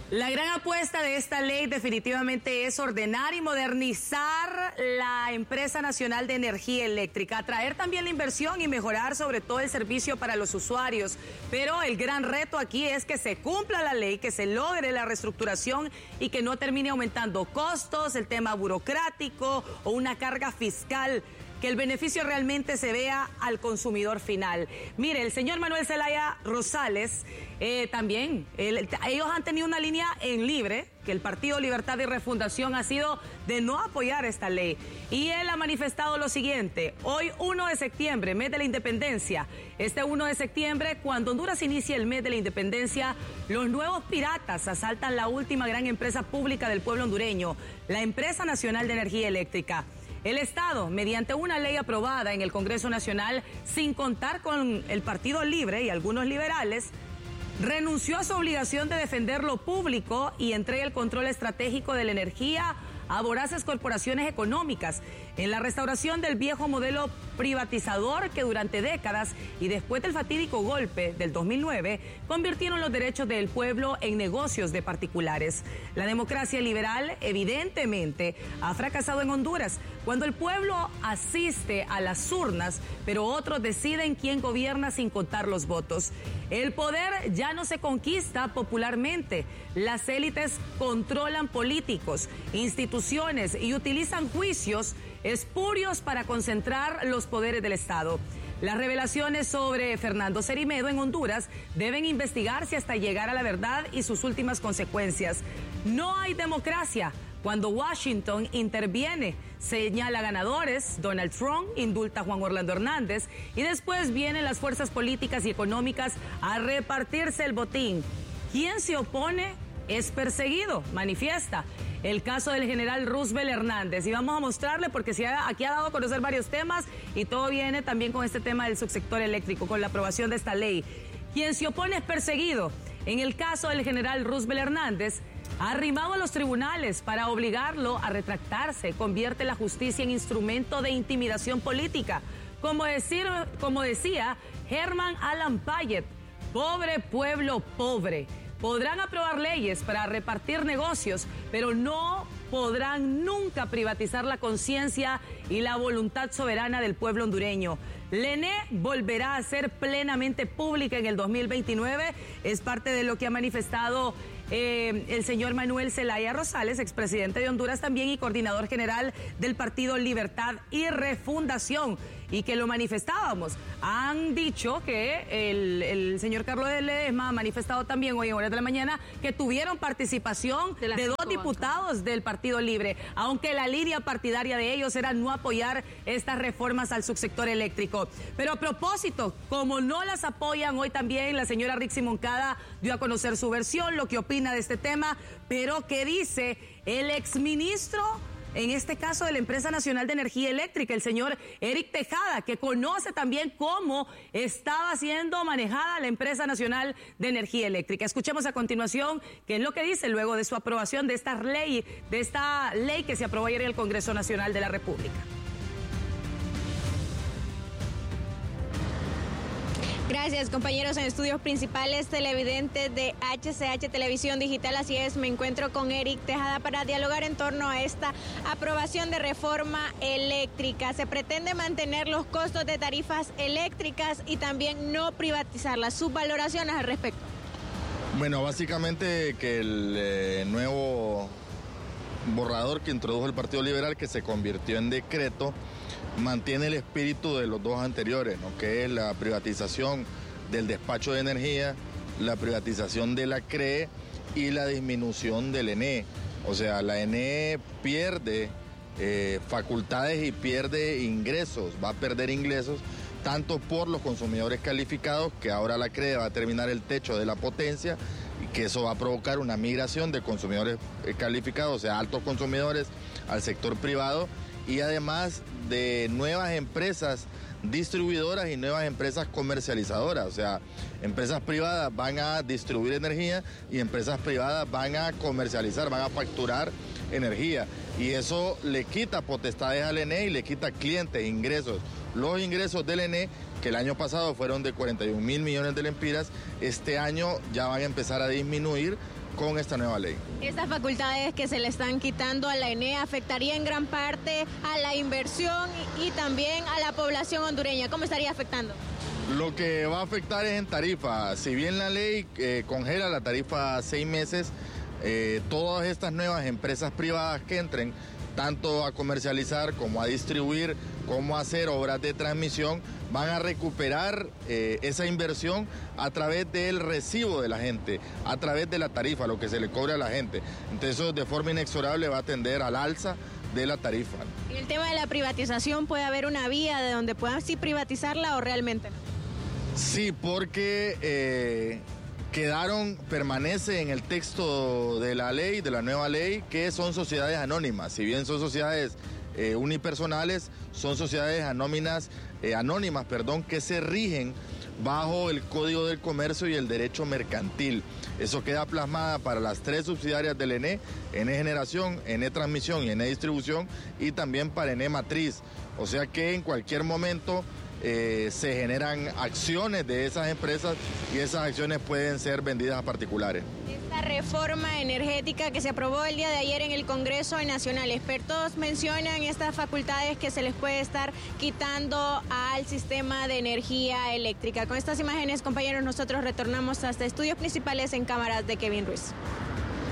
La gran apuesta de esta ley definitivamente es ordenar y modernizar la Empresa Nacional de Energía Eléctrica, atraer también la inversión y mejorar sobre todo el servicio para los usuarios. Pero el gran reto aquí es que se cumpla la ley, que se logre la reestructuración y que no termine aumentando costos, el tema burocrático o una carga fiscal, que el beneficio realmente se vea al consumidor final. Mire, el señor Manuel Zelaya Rosales, también, ellos han tenido una línea en libre, que el Partido Libertad y Refundación ha sido de no apoyar esta ley. Y él ha manifestado lo siguiente: hoy 1 de septiembre, mes de la independencia, este 1 de septiembre, cuando Honduras inicia el mes de la independencia, los nuevos piratas asaltan la última gran empresa pública del pueblo hondureño, la Empresa Nacional de Energía Eléctrica. El Estado, mediante una ley aprobada en el Congreso Nacional, sin contar con el Partido Libre y algunos liberales, renunció a su obligación de defender lo público y entrega el control estratégico de la energía a voraces corporaciones económicas en la restauración del viejo modelo privatizador que durante décadas y después del fatídico golpe del 2009 convirtieron los derechos del pueblo en negocios de particulares. La democracia liberal evidentemente ha fracasado en Honduras cuando el pueblo asiste a las urnas, pero otros deciden quién gobierna sin contar los votos. El poder ya no se conquista popularmente. Las élites controlan políticos, instituciones y utilizan juicios espurios para concentrar los poderes del Estado. Las revelaciones sobre Fernando Cerimedo en Honduras deben investigarse hasta llegar a la verdad y sus últimas consecuencias. No hay democracia cuando Washington interviene, señala ganadores, Donald Trump indulta a Juan Orlando Hernández y después vienen las fuerzas políticas y económicas a repartirse el botín. Quien se opone es perseguido, manifiesta el caso del general Roosevelt Hernández. Y vamos a mostrarle, porque aquí ha dado a conocer varios temas y todo viene también con este tema del subsector eléctrico, con la aprobación de esta ley. Quien se opone es perseguido. En el caso del general Roosevelt Hernández, ha arrimado a los tribunales para obligarlo a retractarse, convierte la justicia en instrumento de intimidación política. Como decía Herman Allan Payet, pobre pueblo pobre. Podrán aprobar leyes para repartir negocios, pero no podrán nunca privatizar la conciencia y la voluntad soberana del pueblo hondureño. La ENE volverá a ser plenamente pública en el 2029, es parte de lo que ha manifestado el señor Manuel Zelaya Rosales, expresidente de Honduras también y coordinador general del Partido Libertad y Refundación, y que lo manifestábamos. Han dicho que el señor Carlos de Ledesma ha manifestado también hoy en horas de la mañana que tuvieron participación de 2 diputados del Partido Libre, aunque la línea partidaria de ellos era no apoyar estas reformas al subsector eléctrico. Pero a propósito, como no las apoyan, hoy también la señora Rixi Moncada dio a conocer su versión, lo que opina de este tema, pero ¿qué dice el exministro, en este caso de la Empresa Nacional de Energía Eléctrica, el señor Eric Tejada, que conoce también cómo estaba siendo manejada la Empresa Nacional de Energía Eléctrica? Escuchemos a continuación qué es lo que dice luego de su aprobación de esta ley que se aprobó ayer en el Congreso Nacional de la República. Gracias, compañeros en estudios principales, televidentes de HCH Televisión Digital. Así es, me encuentro con Eric Tejada para dialogar en torno a esta aprobación de reforma eléctrica. Se pretende mantener los costos de tarifas eléctricas y también no privatizarlas. ¿Sus valoraciones al respecto? Bueno, básicamente que el nuevo borrador que introdujo el Partido Liberal, que se convirtió en decreto, mantiene el espíritu de los 2 anteriores, ¿no? Que es la privatización del despacho de energía, la privatización de la CRE y la disminución del ENE. O sea, la ENE pierde facultades y pierde ingresos, va a perder ingresos tanto por los consumidores calificados, que ahora la CRE va a terminar el techo de la potencia, y que eso va a provocar una migración de consumidores calificados, o sea, altos consumidores, al sector privado, y además de nuevas empresas distribuidoras y nuevas empresas comercializadoras. O sea, empresas privadas van a distribuir energía y empresas privadas van a comercializar, van a facturar energía. Y eso le quita potestades al ENE y le quita clientes, ingresos. Los ingresos del ENE que el año pasado fueron de 41 mil millones de lempiras, este año ya van a empezar a disminuir con esta nueva ley. Estas facultades que se le están quitando a la ENE afectaría en gran parte a la inversión y también a la población hondureña. ¿Cómo estaría afectando? Lo que va a afectar es en tarifa. Si bien la ley congela la tarifa a 6 meses, todas estas nuevas empresas privadas que entren, tanto a comercializar como a distribuir, como a hacer obras de transmisión, van a recuperar esa inversión a través del recibo de la gente, a través de la tarifa, lo que se le cobra a la gente. Entonces eso de forma inexorable va a tender al alza de la tarifa. ¿Y el tema de la privatización, puede haber una vía de donde puedan sí privatizarla o realmente no? Sí, porque permanece en el texto de la ley, de la nueva ley, que son sociedades anónimas. Si bien son sociedades unipersonales, son sociedades anónimas, que se rigen bajo el Código del Comercio y el Derecho Mercantil. Eso queda plasmada para las 3 subsidiarias del ENE, ENE Generación, ENE Transmisión y ENE Distribución, y también para ENE Matriz. O sea que en cualquier momento se generan acciones de esas empresas y esas acciones pueden ser vendidas a particulares. Esta reforma energética que se aprobó el día de ayer en el Congreso Nacional, expertos mencionan estas facultades que se les puede estar quitando al sistema de energía eléctrica. Con estas imágenes, compañeros, nosotros retornamos hasta estudios principales en cámaras de Kevin Ruiz.